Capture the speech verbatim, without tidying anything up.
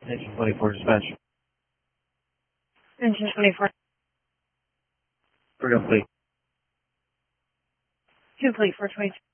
Attention twenty-four dispatch. Attention twenty-four. Bring up fleet. Two fleet four twenty-two.